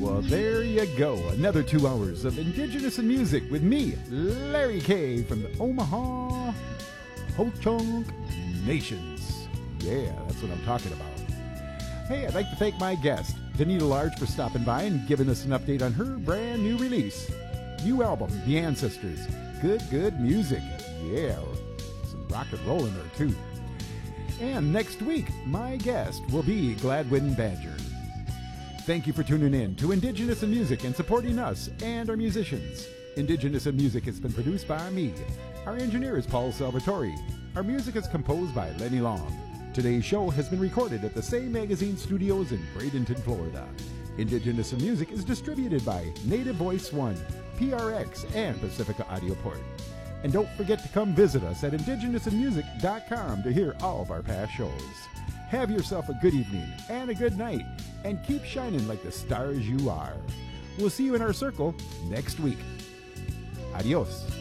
Well, there you go. Another 2 hours of Indigenous in Music with me, Larry K. from the Omaha Ho-Chunk Nations. Yeah, that's what I'm talking about. Hey, I'd like to thank my guest, Danita Large, for stopping by and giving us an update on her brand new release. New album, The Ancestors. Good music. Yeah, some rock and roll in there too. And next week, my guest will be Gladwin Badger. Thank you for tuning in to Indigenous in Music and supporting us and our musicians. Indigenous in Music has been produced by me. Our engineer is Paul Salvatore. Our music is composed by Lenny Long. Today's show has been recorded at the Say Magazine Studios in Bradenton, Florida. Indigenous in Music is distributed by Native Voice One, PRX, and Pacifica Audioport. And don't forget to come visit us at indigenousinmusic.com to hear all of our past shows. Have yourself a good evening and a good night, and keep shining like the stars you are. We'll see you in our circle next week. Adios.